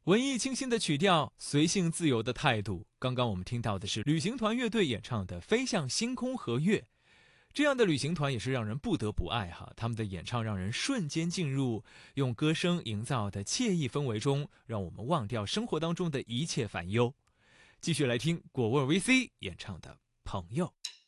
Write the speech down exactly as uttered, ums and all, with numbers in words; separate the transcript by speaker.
Speaker 1: 文艺清新的曲调，随性自由的态度。刚刚我们听到的是旅行团乐队演唱的《飞向星空和月》，这样的旅行团也是让人不得不爱哈。他们的演唱让人瞬间进入用歌声营造的惬意氛围中，让我们忘掉生活当中的一切烦忧。继续来听果味 V C 演唱的《朋友》。